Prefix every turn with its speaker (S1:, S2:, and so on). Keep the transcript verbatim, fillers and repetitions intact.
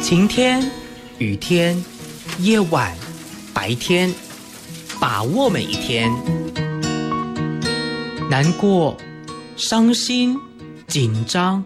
S1: 晴天、雨天、夜晚、白天，把握每一天。难过、伤心、紧张、